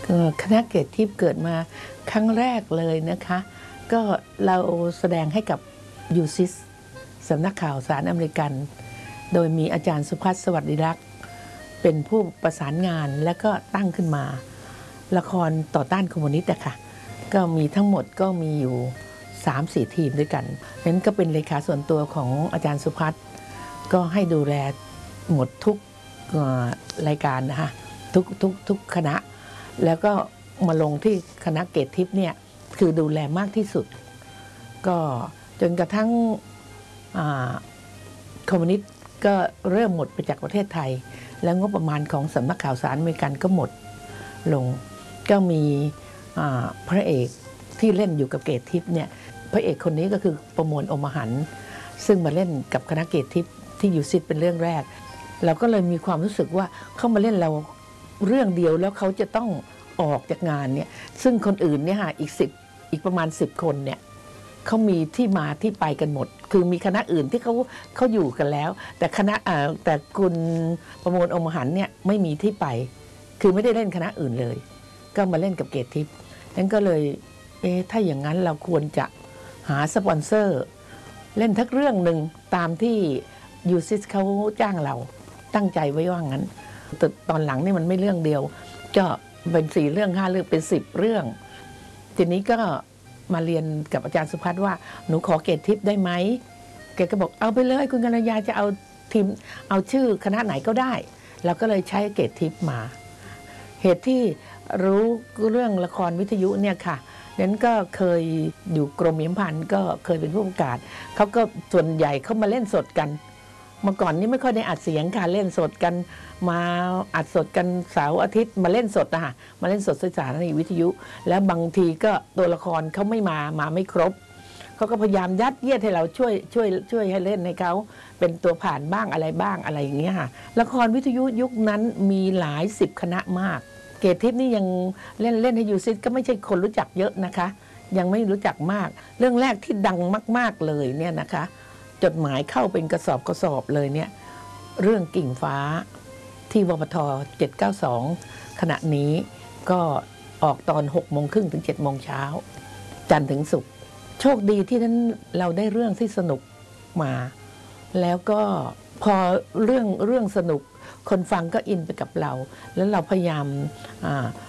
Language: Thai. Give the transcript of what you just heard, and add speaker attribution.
Speaker 1: คณะเกตทิพย์เกิดมาครั้งแรกเลยนะคะก็เราแสดงให้กับยูซิสสำนักข่าวสารอเมริกันโดยมีอาจารย์สุพัฒน์สวัสดิรักษ์เป็นผู้ประสานงานและก็ตั้งขึ้นมาละครต่อต้านคอมมิวนิสต์อะค่ะก็มีทั้งหมดก็มีอยู่ 3-4 ทีมด้วยกันนั้นก็เป็นเลขาส่วนตัวของอาจารย์สุพัฒน์ก็ให้ดูแลหมดทุกรายการนะคะทุกคณะแล้วก็มาลงที่คณะเกตทิพย์เนี่ยคือดูแลมากที่สุดก็จนกระทั่งคอมมิวนิสต์ก็เริ่มหมดไปจากประเทศไทยแล้วงบประมาณของสำนักข่าวสารอเมริกันก็หมดลงก็มีพระเอกที่เล่นอยู่กับเกตทิพย์เนี่ยพระเอกคนนี้ก็คือประมวล อมหันต์ซึ่งมาเล่นกับคณะเกตทิพย์ที่ยูซิสเป็นเรื่องแรกเราก็เลยมีความรู้สึกว่าเขามาเล่นเราเรื่องเดียวแล้วเขาจะต้องออกจากงานเนี่ยซึ่งคนอื่นเนี่ยค่ะอีกประมาณ10 คนเนี่ยเขามีที่มาที่ไปกันหมดคือมีคณะอื่นที่เขาอยู่กันแล้วแต่คุณประมวล อมหันต์เนี่ยไม่มีที่ไปคือไม่ได้เล่นคณะอื่นเลยก็มาเล่นกับเกตทิพย์นั้นก็เลยถ้าอย่างนั้นเราควรจะหาสปอนเซอร์เล่นทักเรื่องหนึ่งตามที่ยูซิสเขาจ้างเราตั้งใจไว้ว่างั้นแต่ตอนหลังนี่มันไม่เรื่องเดียวก็เป็น4 เรื่อง 5 เรื่องเป็น10 เรื่องทีนี้ก็มาเรียนกับอาจารย์สุพัฒน์ว่าหนูขอเกตทิพย์ได้ไหมแกก็บอกเอาไปเลยคุณกัญญาจะเอาทีมเอาชื่อคณะไหนก็ได้เราก็เลยใช้เกตทิพย์มาเหตุที่รู้เรื่องละครวิทยุเนี่ยค่ะนั้นก็เคยอยู่กรมสัมพันธ์ก็เคยเป็นผู้ประกาศเขาก็ส่วนใหญ่เขามาเล่นสดกันเมื่อก่อนนี้ไม่ค่อยได้อัดเสียงค่ะเล่นสดกันมาอัดสดกันเสาร์อาทิตย์มาเล่นสดนะคะมาเล่นสดสถานีวิทยุแล้วบางทีก็ตัวละครเขาไม่มาไม่ครบเขาก็พยายามยัดเยียดให้เราช่วยให้เล่นให้เขาเป็นตัวผ่านบ้างอะไรบ้างอะไรอย่างเงี้ยค่ะละครวิทยุยุคนั้นมีหลาย10 คณะมากเกตทิพย์นี่ยังเล่นให้ยูซิสก็ไม่ใช่คนรู้จักเยอะนะคะยังไม่รู้จักมากเรื่องแรกที่ดังมากๆเลยเนี่ยนะคะจดหมายเข้าเป็นกระสอบเลยเนี่ยเรื่องกิ่งฟ้าที่วปท792ขณะนี้ก็ออกตอน6:30 ถึง 7:00 เช้าจันทร์ถึงศุกร์โชคดีที่นั้นเราได้เรื่องที่สนุกมาแล้วก็พอเรื่องสนุกคนฟังก็อินไปกับเราแล้วเราพยายาม